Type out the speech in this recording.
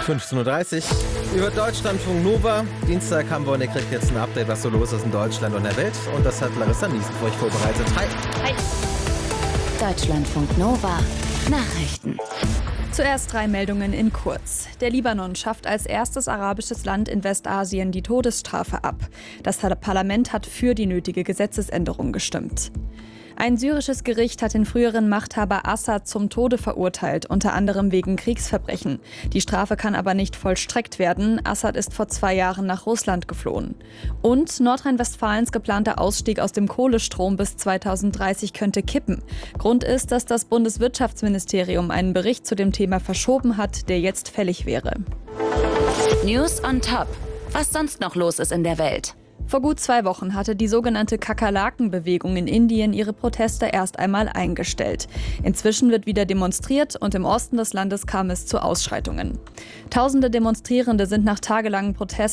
15.30 Uhr über Deutschlandfunk Nova. Dienstag haben wir und ihr kriegt jetzt ein Update, was so los ist in Deutschland und der Welt. Und das hat Larissa Niesen für euch vorbereitet. Hi. Hi. Deutschlandfunk Nova. Nachrichten. Zuerst 3 Meldungen in kurz. Der Libanon schafft als erstes arabisches Land in Westasien die Todesstrafe ab. Das Parlament hat für die nötige Gesetzesänderung gestimmt. Ein syrisches Gericht hat den früheren Machthaber Assad zum Tode verurteilt, unter anderem wegen Kriegsverbrechen. Die Strafe kann aber nicht vollstreckt werden. Assad ist vor 2 Jahren nach Russland geflohen. Und Nordrhein-Westfalens geplanter Ausstieg aus dem Kohlestrom bis 2030 könnte kippen. Grund ist, dass das Bundeswirtschaftsministerium einen Bericht zu dem Thema verschoben hat, der jetzt fällig wäre. News on Top. Was sonst noch los ist in der Welt? Vor gut 2 Wochen hatte die sogenannte Kakerlaken-Bewegung in Indien ihre Proteste erst einmal eingestellt. Inzwischen wird wieder demonstriert und im Osten des Landes kam es zu Ausschreitungen. Tausende Demonstrierende sind nach tagelangen Protesten